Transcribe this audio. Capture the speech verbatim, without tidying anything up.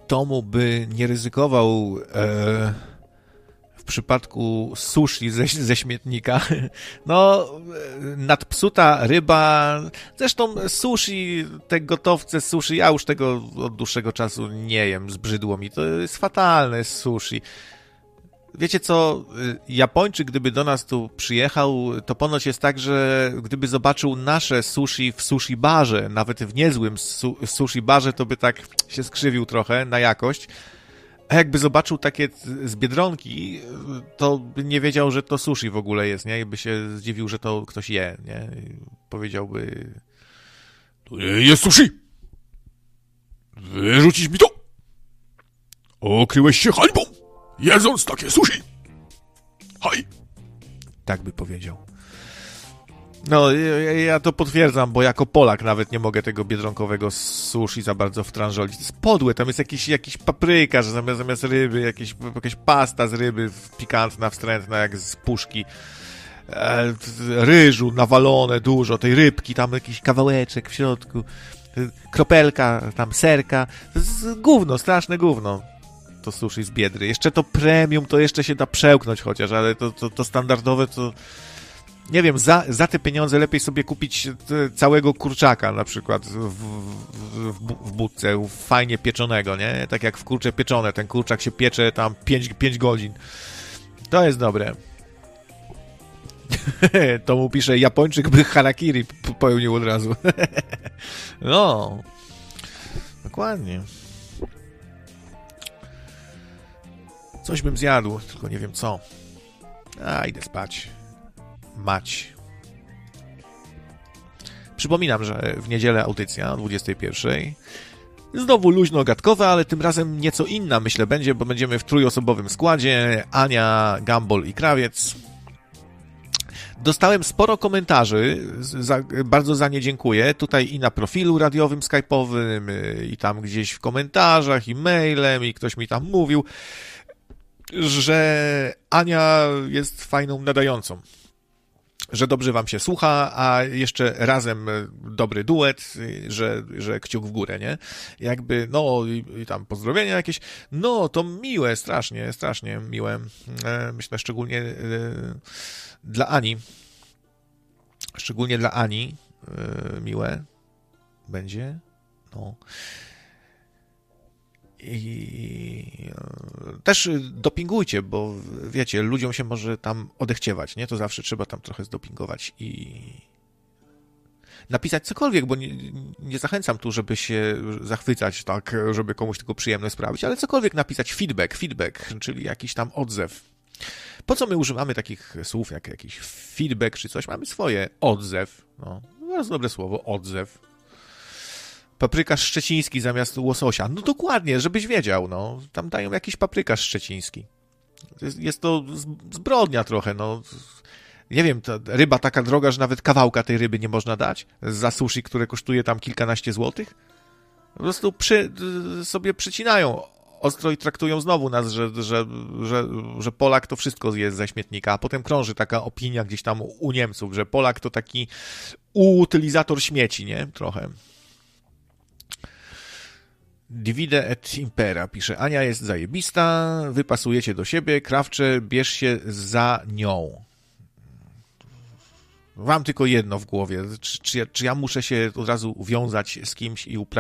Tomu by nie ryzykował e, w przypadku sushi ze, ze śmietnika. No, nadpsuta ryba, zresztą sushi, te gotowce sushi, ja już tego od dłuższego czasu nie jem, zbrzydło mi, to jest fatalne sushi. Wiecie co, Japończyk, gdyby do nas tu przyjechał, to ponoć jest tak, że gdyby zobaczył nasze sushi w sushi barze, nawet w niezłym su- sushi barze, to by tak się skrzywił trochę na jakość. A jakby zobaczył takie z Biedronki, to by nie wiedział, że to sushi w ogóle jest, nie? I by się zdziwił, że to ktoś je, nie? I powiedziałby... To nie jest sushi! Wyrzucić mi to! Okryłeś się hańbą! Jedząc takie sushi! Haj! Tak by powiedział. No, ja, ja to potwierdzam, bo jako Polak nawet nie mogę tego biedronkowego sushi za bardzo wtrążolić. To jest podłe, tam jest jakiś, jakiś paprykarz zamiast, zamiast ryby, jakieś, jakaś pasta z ryby pikantna, wstrętna, jak z puszki. E, ryżu nawalone dużo, tej rybki, tam jakiś kawałeczek w środku, kropelka, tam serka. To jest gówno, straszne gówno. To sushi z Biedry. Jeszcze to premium, to jeszcze się da przełknąć chociaż, ale to, to, to standardowe to... Nie wiem, za, za te pieniądze lepiej sobie kupić całego kurczaka na przykład w, w, w budce, fajnie pieczonego, nie? Tak jak w kurcze pieczone, ten kurczak się piecze tam pięć godzin. To jest dobre. To mu pisze, Japończyk by harakiri popełnił od razu. No, dokładnie. Coś bym zjadł, tylko nie wiem co. A, idę spać. Mać. Przypominam, że w niedzielę audycja o dwudziestej pierwszej. Znowu luźno-gadkowe, ale tym razem nieco inna, myślę, będzie, bo będziemy w trójosobowym składzie. Ania, Gambol i Krawiec. Dostałem sporo komentarzy, za, bardzo za nie dziękuję. Tutaj i na profilu radiowym, skype'owym, i tam gdzieś w komentarzach, i mailem, i ktoś mi tam mówił, że Ania jest fajną nadającą. Że dobrze wam się słucha, a jeszcze razem dobry duet, że, że kciuk w górę, nie? Jakby, no i, i tam pozdrowienia jakieś, no to miłe, strasznie, strasznie miłe. Myślę szczególnie dla Ani, szczególnie dla Ani miłe będzie, no. I też dopingujcie, bo wiecie, ludziom się może tam odechciewać, nie? To zawsze trzeba tam trochę zdopingować i napisać cokolwiek, bo nie, nie zachęcam tu, żeby się zachwycać, tak, żeby komuś tylko przyjemność sprawić, ale cokolwiek napisać, feedback, feedback, czyli jakiś tam odzew. Po co my używamy takich słów jak jakiś feedback czy coś? Mamy swoje, odzew, no, bardzo dobre słowo, odzew. Paprykarz szczeciński zamiast łososia. No dokładnie, żebyś wiedział, no. Tam dają jakiś paprykarz szczeciński. Jest, jest to zbrodnia trochę, no. Nie wiem, ta ryba taka droga, że nawet kawałka tej ryby nie można dać za sushi, które kosztuje tam kilkanaście złotych. Po prostu przy, sobie przycinają ostro i traktują znowu nas, że, że, że, że Polak to wszystko jest ze śmietnika, a potem krąży taka opinia gdzieś tam u Niemców, że Polak to taki utylizator śmieci, nie? Trochę. Divide et impera, pisze. Ania jest zajebista, wy pasujecie do siebie, Krawcze, bierz się za nią. Mam tylko jedno w głowie. Czy, czy, ja, czy ja muszę się od razu wiązać z kimś i uprawiać